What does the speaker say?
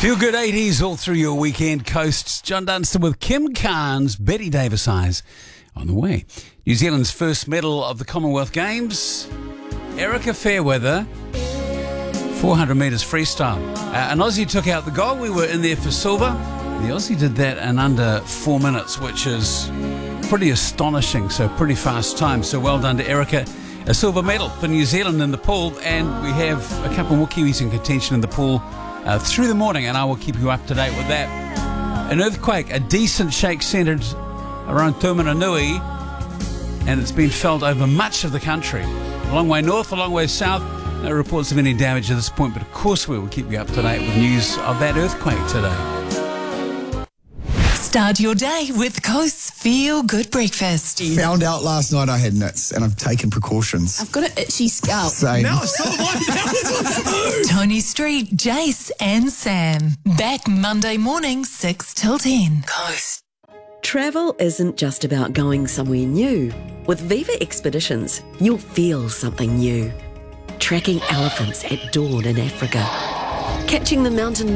Feel good 80s all through your weekend coasts. John Dunstan with Kim Carnes, Betty Davis eyes on the way. New Zealand's first medal of the Commonwealth Games, Erica Fairweather, 400 metres freestyle. An Aussie took out the gold. We were in there for silver. The Aussie did that in under 4 minutes, which is pretty astonishing. So pretty fast time. So well done to Erica. A silver medal for New Zealand in the pool, and we have a couple more Kiwis in contention in the pool through the morning, and I will keep you up to date with that. An earthquake, a decent shake centred around Tumananui, and it's been felt over much of the country. A long way north, a long way south. No reports of any damage at this point, but of course we will keep you up to date with news of that earthquake today. Start your day with Coast's Feel Good Breakfast. Found out last night I had nits, and I've taken precautions. I've got an itchy scalp. Same. Now it's not like that. Tony Street, Jace and Sam. Back Monday morning, 6 till 10. Coast. Travel isn't just about going somewhere new. With Viva Expeditions, you'll feel something new. Tracking elephants at dawn in Africa. Catching the mountain